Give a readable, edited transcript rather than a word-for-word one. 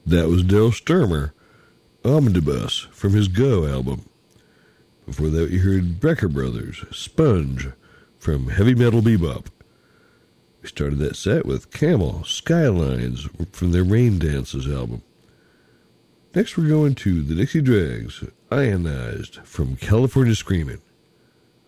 That was Del Sturmer, Omnibus, from his Go album. Before that, you heard Brecker Brothers, Sponge, from Heavy Metal Bebop. We started that set with Camel, Skylines, from their Rain Dances album. Next, we're going to the Dixie Dregs, Ionized, from California Screamin'.